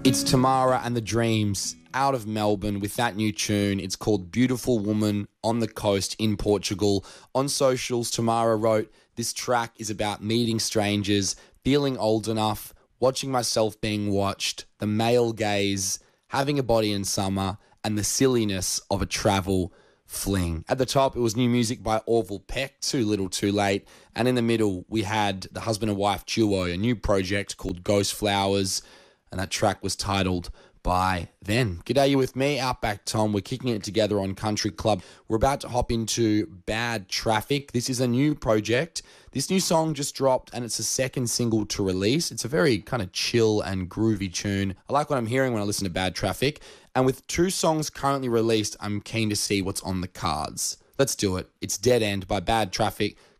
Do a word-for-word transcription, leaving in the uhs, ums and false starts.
It's Tamara and the Dreams out of Melbourne with that new tune. It's called Beautiful Woman on the Coast in Portugal. On socials, Tamara wrote, "This track is about meeting strangers, feeling old enough, watching myself being watched, the male gaze, having a body in summer, and the silliness of a travel fling." At the top, it was new music by Orville Peck, Too Little Too Late. And in the middle, we had the husband and wife duo, a new project called Ghost Flowers. And that track was titled By Then. G'day, you with me, Outback Tom. We're kicking it together on Country Club. We're about to hop into Bad Traffic. This is a new project. This new song just dropped and it's the second single to release. It's a very kind of chill and groovy tune. I like what I'm hearing when I listen to Bad Traffic. And with two songs currently released, I'm keen to see what's on the cards. Let's do it. It's Dead End by Bad Traffic.